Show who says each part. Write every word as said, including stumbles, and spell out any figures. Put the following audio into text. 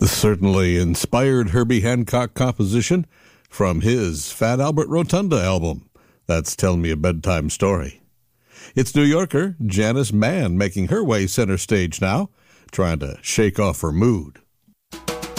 Speaker 1: certainly inspired Herbie Hancock composition from his Fat Albert Rotunda album. That's Tell Me a Bedtime Story. It's New Yorker Janice Mann making her way center stage now, trying to shake off her mood.